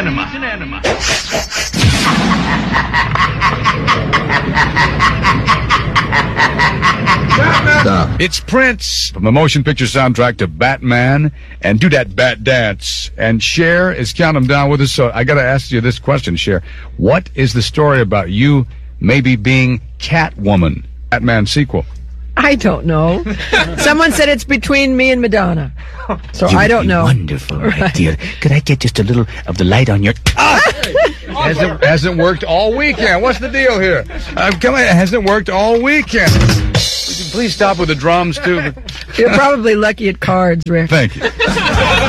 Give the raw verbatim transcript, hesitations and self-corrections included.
enema. It's an enema. Stop. It's Prince from the motion picture soundtrack to Batman and Do That Bat Dance. And Cher is counting them down with us. So I got to ask you this question, Cher. What is the story about you maybe being Catwoman? Batman sequel. I don't know. Someone said it's between me and Madonna. So You I would don't be know. Wonderful, my Right. dear. Could I get just a little of the light on your... Ah! Hasn't, hasn't worked all weekend. What's the deal here? Uh, come on, it hasn't worked all weekend. Would you please stop with the drums, too? You're probably lucky at cards, Rick. Thank you.